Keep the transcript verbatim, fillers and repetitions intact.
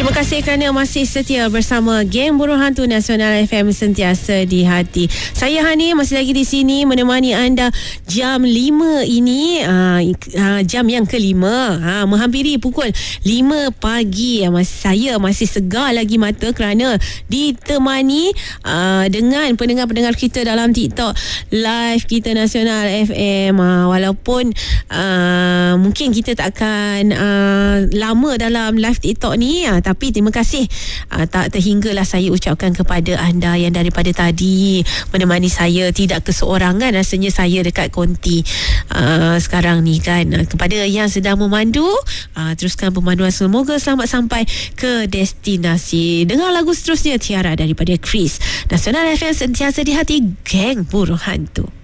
Terima kasih kerana masih setia bersama Geng Burung Hantu Nasional F M, sentiasa di hati. Saya Hani masih lagi di sini menemani anda jam lima ini, uh, uh, jam yang kelima, uh, menghampiri pukul lima pagi. Uh, saya masih segar lagi mata kerana ditemani uh, dengan pendengar-pendengar kita dalam TikTok live kita Nasional F M. Uh, walaupun uh, mungkin kita tak akan uh, lama dalam live TikTok ni, uh, tapi terima kasih uh, tak terhinggalah saya ucapkan kepada anda yang daripada tadi menemani saya, tidak keseorangan rasanya saya dekat konti uh, sekarang ni kan. Uh, kepada yang sedang memandu, uh, teruskan pemanduan, semoga selamat sampai ke destinasi. Dengar lagu seterusnya, Tiara daripada Chris. Nasional F M, sentiasa di hati, Geng Burung Hantu.